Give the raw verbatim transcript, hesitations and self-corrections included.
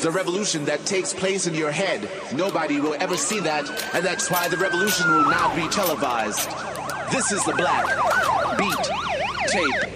the revolution that takes place in your head. Nobody will ever see that, and that's why the revolution will not be televised. This is the Black Beat Tape